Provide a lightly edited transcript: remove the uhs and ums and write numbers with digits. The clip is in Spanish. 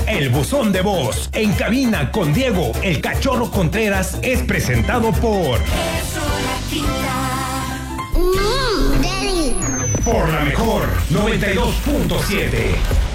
El buzón de voz en cabina con Diego El Cachorro Contreras es presentado por Daddy. por la mejor 92.7.